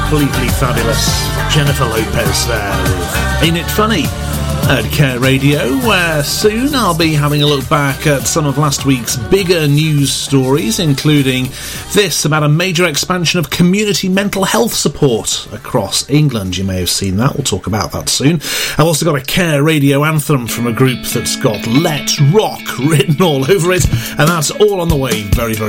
Completely fabulous. Jennifer Lopez there with Ain't It Funny at Care Radio, where soon I'll be having a look back at some of last week's bigger news stories, including this about a major expansion of community mental health support across England. You may have seen that. We'll talk about that soon. I've also got a Care Radio anthem from a group that's got Let's Rock written all over it, and that's all on the way very, very